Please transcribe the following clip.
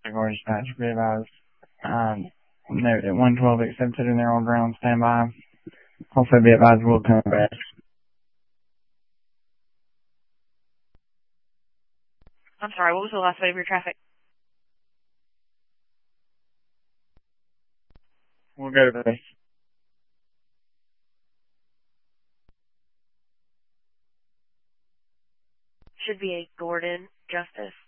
Jaguar dispatch, be advised. Note at 112 accepted and they're on ground standby. Also be advised we'll come back. I'm sorry, what was the last bit of your traffic? We'll go to base. Should be a Gordon Justice.